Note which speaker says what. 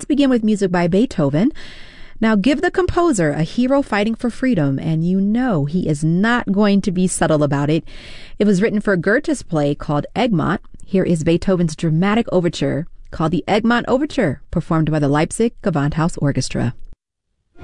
Speaker 1: begin with music by Beethoven. Now, give the composer a hero fighting for freedom, and you know he is not going to be subtle about it. It was written for Goethe's play called Egmont. Here is Beethoven's dramatic overture called the Egmont Overture, performed by the Leipzig Gewandhaus Orchestra.